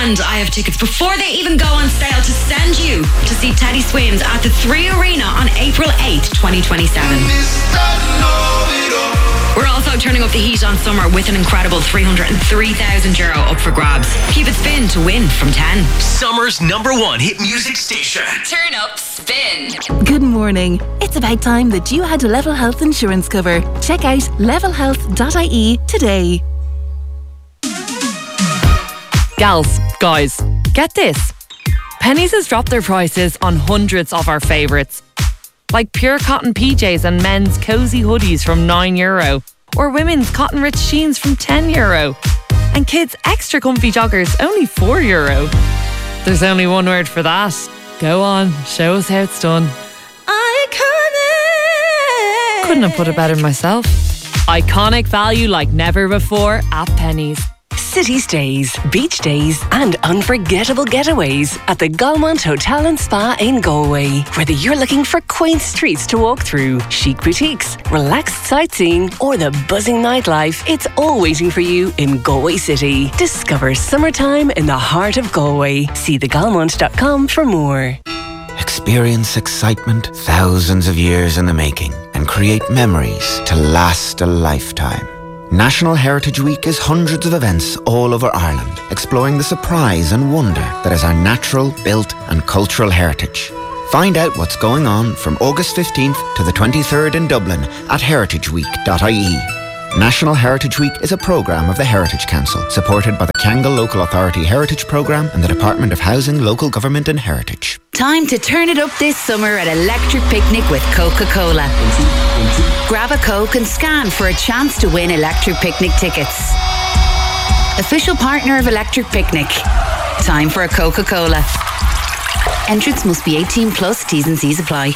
And I have tickets before they even go on sale to send you to see Teddy Swims at the 3 Arena on April 8th, 2027. We're also turning up the heat on summer with an incredible €303,000 up for grabs. Keep it spin to win from 10. Summer's #1 hit music station. Turn up Spin. Good morning. It's about time that you had Level Health insurance cover. Check out levelhealth.ie today. Gals, guys, get this. Penneys has dropped their prices on hundreds of our favourites. Like pure cotton PJs and men's cosy hoodies from €9, or women's cotton rich jeans from €10, and kids' extra comfy joggers only €4. There's only one word for that. Go on, show us how it's done. Iconic! Couldn't have put it better myself. Iconic value like never before at Penneys. City stays, beach days and unforgettable getaways at the Galmont Hotel and Spa in Galway. Whether you're looking for quaint streets to walk through, chic boutiques, relaxed sightseeing or the buzzing nightlife, it's all waiting for you in Galway City. Discover summertime in the heart of Galway. See thegalmont.com for more. Experience excitement thousands of years in the making and create memories to last a lifetime. National Heritage Week is hundreds of events all over Ireland, exploring the surprise and wonder that is our natural, built and cultural heritage. Find out what's going on from August 15th to the 23rd in Dublin at heritageweek.ie. National Heritage Week is a programme of the Heritage Council, supported by the Kangol Local Authority Heritage Programme and the Department of Housing, Local Government and Heritage. Time to turn it up this summer at Electric Picnic with Coca-Cola. Grab a Coke and scan for a chance to win Electric Picnic tickets. Official partner of Electric Picnic. Time for a Coca-Cola. Entrance must be 18 plus, T's and C's apply.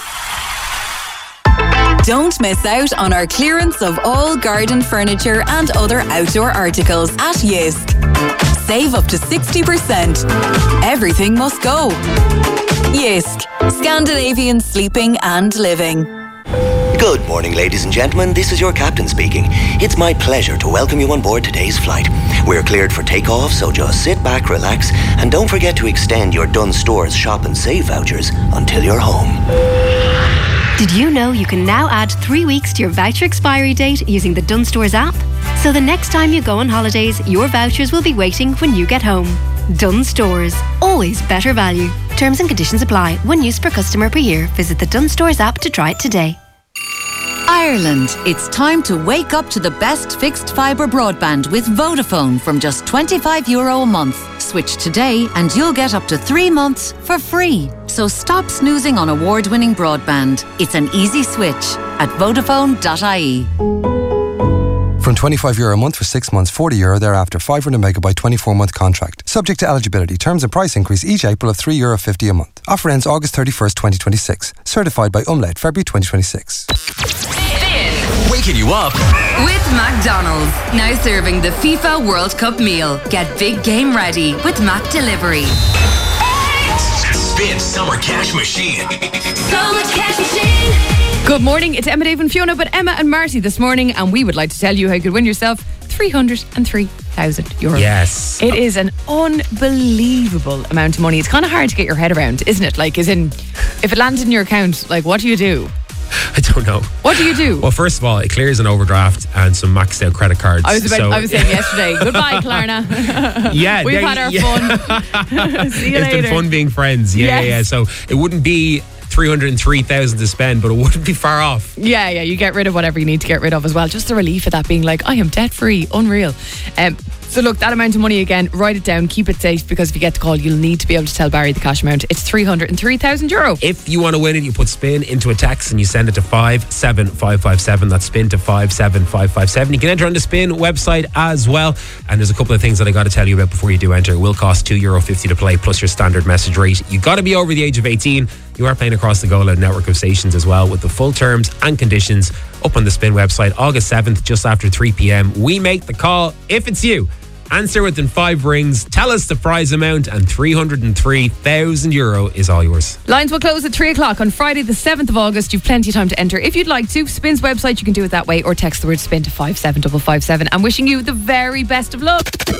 Don't miss out on our clearance of all garden furniture and other outdoor articles at Jysk. Save up to 60%. Everything must go. Jysk, Scandinavian sleeping and living. Good morning, ladies and gentlemen. This is your captain speaking. It's my pleasure to welcome you on board today's flight. We're cleared for takeoff, so just sit back, relax, and don't forget to extend your Dunnes Stores Shop and Save vouchers until you're home. Did you know you can now add 3 weeks to your voucher expiry date using the Dunnes Stores app? So the next time you go on holidays, your vouchers will be waiting when you get home. Dunnes Stores. Always better value. Terms and conditions apply. 1 use per customer per year. Visit the Dunnes Stores app to try it today. Ireland, it's time to wake up to the best fixed fibre broadband with Vodafone from just €25 a month. Switch today and you'll get up to 3 months for free. So stop snoozing on award-winning broadband. It's an easy switch at Vodafone.ie. From €25 a month for 6 months, €40 thereafter, 500 megabyte 24-month contract. Subject to eligibility. Terms and price increase each April of €3.50 a month. Offer ends August 31st, 2026. Certified by Umlaut, February 2026. Waking you up With McDonald's. Now serving the FIFA World Cup meal. Get big game ready with Mac Delivery. Spin Summer Cash Machine. Summer Cash Machine. Good morning, it's Emma, Dave and Fiona, but Emma and Marty this morning, and we would like to tell you how you could win yourself €303,000. Yes. It is an unbelievable amount of money. It's kind of hard to get your head around, isn't it? Like, as in, if it lands in your account, like, what do you do? I don't know. What do you do? Well, first of all, it clears an overdraft and some maxed out credit cards. I was saying yesterday, goodbye, Klarna. Yeah. We've had our fun. See you later. It's been fun being friends. Yeah. So it wouldn't be 303,000 to spend, but it wouldn't be far off. Yeah, you get rid of whatever you need to get rid of as well. Just the relief of that being like, I am debt free, unreal. So look, that amount of money again, write it down, keep it safe, because if you get the call, you'll need to be able to tell Barry the cash amount. It's €303,000. If you want to win it, you put spin into a text and you send it to 57557. That's spin to 57557. You can enter on the Spin website as well. And there's a couple of things that I got to tell you about before you do enter. It will cost €2.50 to play, plus your standard message rate. You got to be over the age of 18. You are playing across the Go Loud network of stations as well, with the full terms and conditions up on the Spin website. August 7th, just after 3 p.m. We make the call. If it's you, answer within 5 rings, tell us the prize amount, and €303,000 is all yours. Lines will close at 3 o'clock on Friday the 7th of August. You've plenty of time to enter if you'd like to. Spin's website, you can do it that way, or text the word SPIN to 57557. I'm wishing you the very best of luck.